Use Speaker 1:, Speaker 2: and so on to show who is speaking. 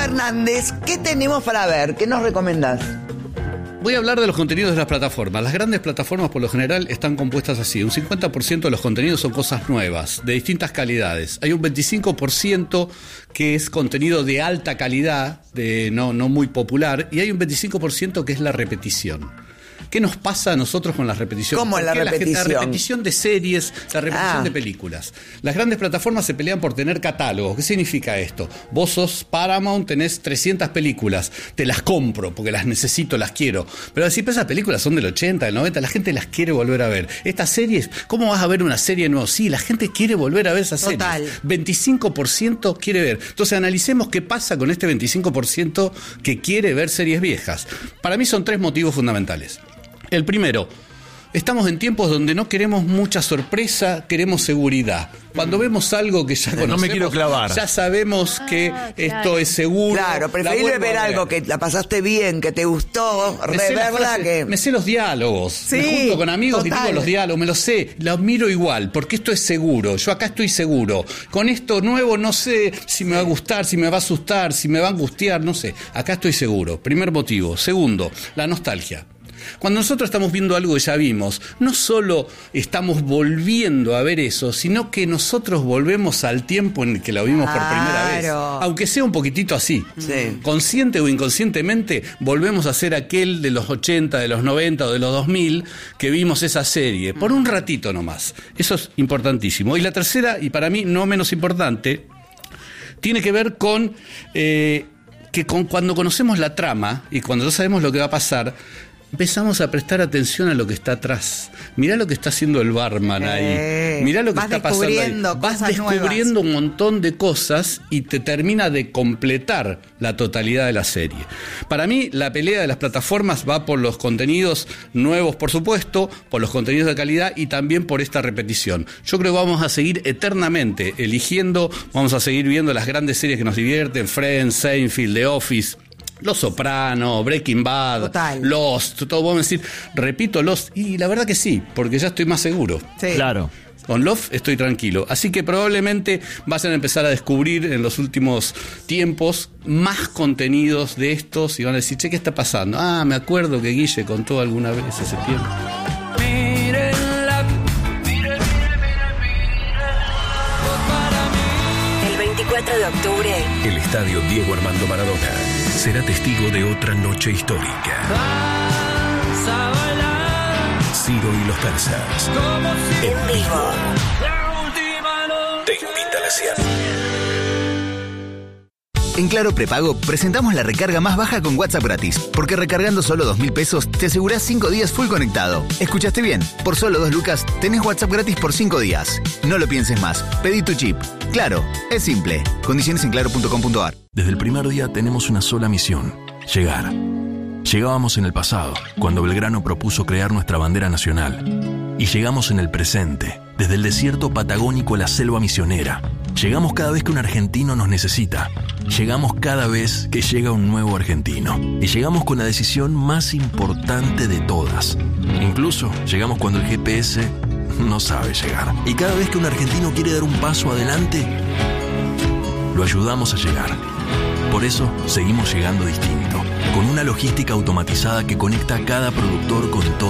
Speaker 1: Hernández, ¿qué tenemos para ver? ¿Qué nos recomendás?
Speaker 2: Voy a hablar de los contenidos de las plataformas. Las grandes plataformas por lo general están compuestas así. Un 50% de los contenidos son cosas nuevas, de distintas calidades. Hay un 25% que es contenido de alta calidad, no muy popular, y hay un 25% que es la repetición. ¿Qué nos pasa a nosotros con las repeticiones?
Speaker 1: ¿Cómo la repetición?
Speaker 2: La repetición de series, la repetición de películas. Las grandes plataformas se pelean por tener catálogos. ¿Qué significa esto? Vos sos Paramount, tenés 300 películas, te las compro porque las necesito, las quiero. Pero si esas películas son del 80, del 90, la gente las quiere volver a ver. Estas series, ¿cómo vas a ver una serie nueva? Sí, la gente quiere volver a ver esas series. 25% quiere ver. Entonces analicemos qué pasa con este 25% que quiere ver series viejas. Para mí son 3 motivos fundamentales. El primero, estamos en tiempos donde no queremos mucha sorpresa, queremos seguridad. Cuando vemos algo que ya conocemos,
Speaker 3: no me quiero clavar,
Speaker 2: ya sabemos que esto es seguro.
Speaker 1: Claro, preferible ver algo que la pasaste bien, que te gustó, reverla que...
Speaker 2: Me sé los diálogos,
Speaker 1: sí,
Speaker 2: me junto con amigos
Speaker 1: total.
Speaker 2: y digo los diálogos, me los sé, los miro igual, porque esto es seguro, yo acá estoy seguro. Con esto nuevo no sé si me va a gustar, si me va a asustar, si me va a angustiar, no sé. Acá estoy seguro, primer motivo. Segundo, la nostalgia. Cuando nosotros estamos viendo algo que ya vimos, no solo estamos volviendo a ver eso, sino que nosotros volvemos al tiempo en el que lo vimos por primera vez. Aunque sea un poquitito así.
Speaker 1: Sí.
Speaker 2: Consciente o inconscientemente, volvemos a ser aquel de los 80, de los 90 o de los 2000 que vimos esa serie, por un ratito nomás. Eso es importantísimo. Y la tercera, y para mí no menos importante, tiene que ver con cuando conocemos la trama y cuando ya sabemos lo que va a pasar, empezamos a prestar atención a lo que está atrás. Mirá lo que está haciendo el barman ahí. Mirá lo que está pasando ahí. Vas descubriendo un montón de cosas y te termina de completar la totalidad de la serie. Para mí, la pelea de las plataformas va por los contenidos nuevos, por supuesto, por los contenidos de calidad y también por esta repetición. Yo creo que vamos a seguir eternamente eligiendo, vamos a seguir viendo las grandes series que nos divierten, Friends, Seinfeld, The Office, Los Soprano, Breaking Bad, total. Lost, todo. Vamos a decir, repito Lost, y la verdad que sí, porque ya estoy más seguro.
Speaker 1: Sí.
Speaker 3: Claro.
Speaker 2: Con Love estoy tranquilo. Así que probablemente vayan a empezar a descubrir en los últimos tiempos más contenidos de estos y van a decir, che, ¿qué está pasando? Ah, me acuerdo que Guille contó alguna vez ese tiempo.
Speaker 4: El 24 de octubre,
Speaker 5: el estadio Diego Armando Maradona será testigo de otra noche histórica. Ciro y los Persas.
Speaker 4: En vivo.
Speaker 5: Te invita a la Ciudad.
Speaker 6: En Claro Prepago presentamos la recarga más baja con WhatsApp gratis, porque recargando solo 2.000 pesos te asegurás 5 días full conectado. ¿Escuchaste bien? Por solo 2 lucas tenés WhatsApp gratis por 5 días. No lo pienses más. Pedí tu chip. Claro, es simple. Condiciones en claro.com.ar.
Speaker 5: Desde el primer día tenemos una sola misión: llegar. Llegábamos en el pasado, cuando Belgrano propuso crear nuestra bandera nacional. Y llegamos en el presente, desde el desierto patagónico a la selva misionera. Llegamos cada vez que un argentino nos necesita. Llegamos cada vez que llega un nuevo argentino. Y llegamos con la decisión más importante de todas. Incluso llegamos cuando el GPS no sabe llegar. Y cada vez que un argentino quiere dar un paso adelante, lo ayudamos a llegar. Por eso seguimos llegando distinto, con una logística automatizada que conecta a cada productor con todo